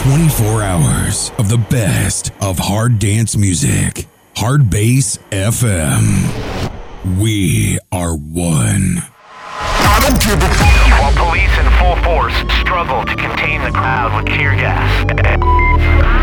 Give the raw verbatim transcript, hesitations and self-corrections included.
twenty-four hours of the best of hard dance music. Hard Bass F M. We are one. While police in full force struggle to contain the crowd with tear gas.